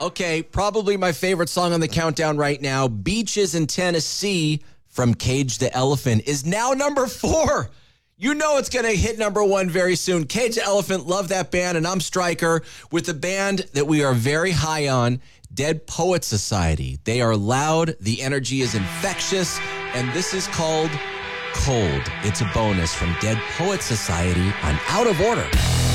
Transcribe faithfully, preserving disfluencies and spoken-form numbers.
Okay, probably my favorite song on the countdown right now, Beaches in Tennessee from Cage the Elephant, is now number four. You know it's going to hit number one very soon. Cage the Elephant, love that band, and I'm Stryker with the band that we are very high on, Dead Poets Society. They are loud, the energy is infectious, and this is called Cold. It's a bonus from Dead Poets Society on Out of Order.